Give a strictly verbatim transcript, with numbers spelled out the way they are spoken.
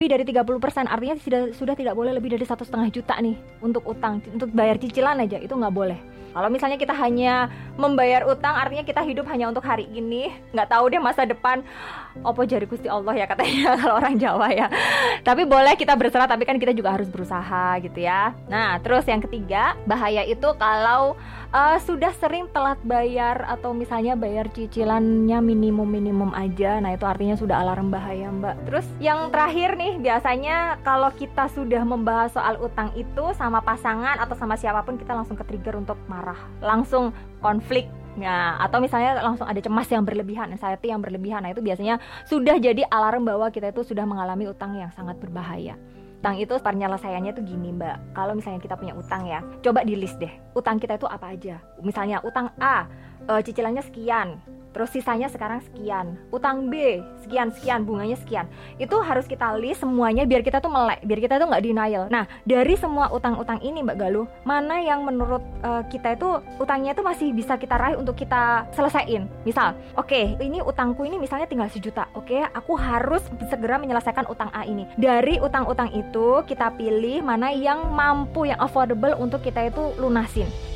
lebih dari tiga puluh persen, artinya sudah, sudah tidak boleh lebih dari satu setengah juta nih untuk utang, untuk bayar cicilan aja itu nggak boleh. Kalau misalnya kita hanya membayar utang, artinya kita hidup hanya untuk hari ini, nggak tahu deh masa depan. Opo jari Gusti Allah ya katanya kalau orang Jawa ya. Tapi boleh kita berserah, tapi kan kita juga harus berusaha gitu ya. Nah terus yang ketiga, bahaya itu kalau uh, sudah sering telat bayar atau misalnya bayar cicilannya minimum-minimum aja. Nah itu artinya sudah alarm bahaya Mbak. Terus yang terakhir nih, biasanya kalau kita sudah membahas soal utang itu sama pasangan atau sama siapapun, kita langsung ke trigger untuk marah, langsung konflik. Nah, atau misalnya langsung ada cemas yang berlebihan, anxiety yang berlebihan. Nah itu biasanya sudah jadi alarm bahwa kita itu sudah mengalami utang yang sangat berbahaya. Utang itu penyelesaiannya tuh gini Mbak. Kalau misalnya kita punya utang ya, coba di list deh utang kita itu apa aja. Misalnya utang A, e, cicilannya sekian, terus sisanya sekarang sekian. Utang B, sekian-sekian, bunganya sekian. Itu harus kita list semuanya biar kita tuh melek, biar kita tuh gak denial. Nah, dari semua utang-utang ini Mbak Galuh, mana yang menurut uh, kita itu utangnya itu masih bisa kita raih untuk kita selesaiin. Misal, oke, okay, ini utangku ini misalnya tinggal sejuta. Oke, okay, aku harus segera menyelesaikan utang A ini. Dari utang-utang itu, kita pilih mana yang mampu, yang affordable untuk kita itu lunasin.